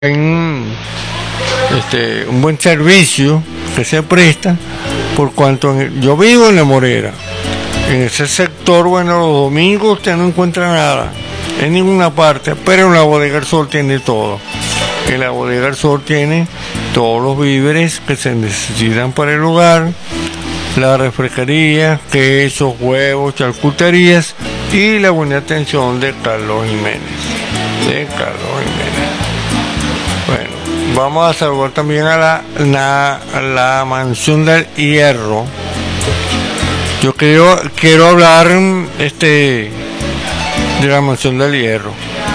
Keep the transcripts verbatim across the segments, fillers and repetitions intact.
en este, un buen servicio que se presta, por cuanto en el, yo vivo en La Morera. En ese sector, bueno, los domingos usted no encuentra nada en ninguna parte, pero en la Bodega El Sol tiene todo. En la Bodega El Sol tiene todos los víveres que se necesitan para el hogar, la refresquería, quesos, huevos, charcuterías y la buena atención de Carlos Jiménez. De Carlos Jiménez. Bueno, vamos a saludar también a la, la, a la Mansión del Hierro. Yo quiero, quiero hablar este, de la Mansión del Hierro.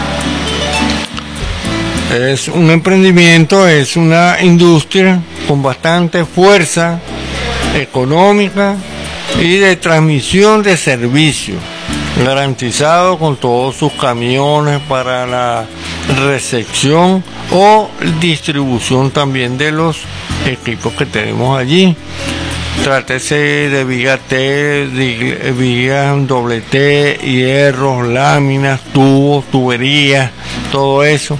Es un emprendimiento, es una industria con bastante fuerza económica y de transmisión de servicios, garantizado con todos sus camiones para la recepción o distribución también de los equipos que tenemos allí. Trátese de viga T, de viga doble T, hierros, láminas, tubos, tuberías, todo eso.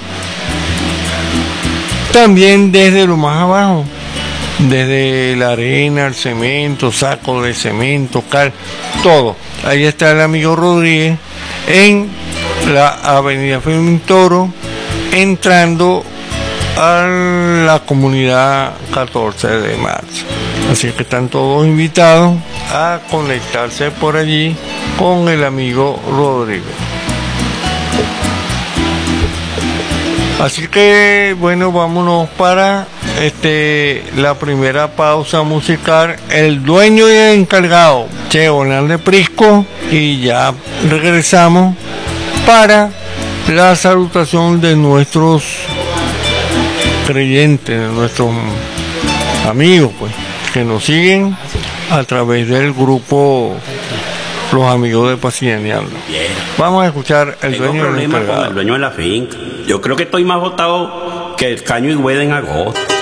También desde lo más abajo, desde la arena, el cemento, saco de cemento, cal, todo. Ahí está el amigo Rodríguez en la avenida Fermín Toro, entrando a la comunidad catorce de marzo. Así que están todos invitados a conectarse por allí con el amigo Rodríguez. Así que bueno, vámonos para este la primera pausa musical. El dueño y el encargado, Cheo Hernández Prisco, y ya regresamos para la salutación de nuestros creyentes, de nuestros amigos, pues, que nos siguen a través del grupo Los Amigos de Pasianeando. Vamos a escuchar el Tengo dueño problema del con el dueño de la finca. Yo creo que estoy más botado que el caño y hueda en agosto.